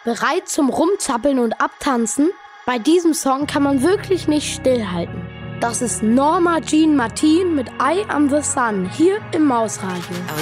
Bereit zum Rumzappeln und Abtanzen? Bei diesem Song kann man wirklich nicht stillhalten. Das ist Norma Jean Martin mit I Am The Sun hier im Mausradio.